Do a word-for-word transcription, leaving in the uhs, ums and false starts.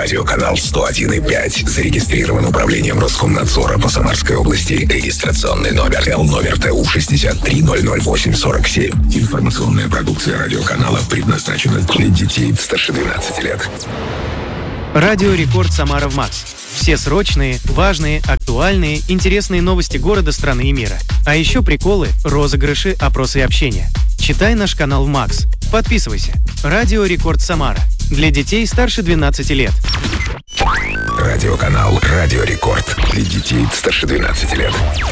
Радиоканал сто один и пять зарегистрирован управлением Роскомнадзора по Самарской области. Регистрационный номер Л номер Т У шестьдесят три ноль ноль восемь сорок семь. Информационная продукция радиоканала предназначена для детей старше двенадцати лет. Радио Рекорд Самара в МАКС. Все срочные, важные, актуальные, интересные новости города, страны и мира. А еще приколы, розыгрыши, опросы и общение. Читай наш канал в МАКС. Подписывайся. Радио Рекорд Самара. Для детей старше двенадцати лет. Радиоканал Радио Рекорд. Для детей старше двенадцати лет.